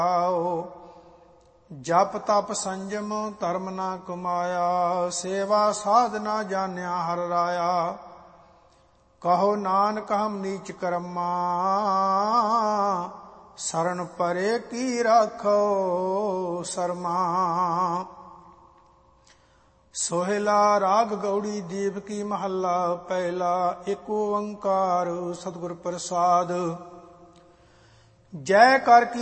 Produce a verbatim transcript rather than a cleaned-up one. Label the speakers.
Speaker 1: ਜਪ ਤਪ ਸੰਜਮ ਧਰਮ ਨਾ ਕਮਾਇਆ, ਸੇਵਾ ਸਾਧ ਨਾ ਜਾਣਿਆ ਹਰ ਰਾਇਆ। ਕਹੋ ਨਾਨਕ ਹਮ ਨੀਚ ਕਰਮਾ, ਸਰਣ ਪਰੇ ਕੀ ਰਾਖੋ ਸਰਮਾ। ਸੋਹਿਲਾ ਰਾਗ ਗੌੜੀ ਦੀਪ ਕੀ ਮਹੱਲਾ ਪਹਿਲਾ। ਇੱਕ ਓੰਕਾਰ ਸਤਿਗੁਰ ਪ੍ਰਸਾਦ। ਜੈ ਕਰ ਕੀ